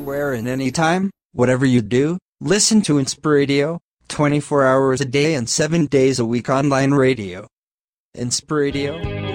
anywhere and anytime, whatever you do, listen to Inspiradio, 24 hours a day and 7 days a week online radio. Inspiradio.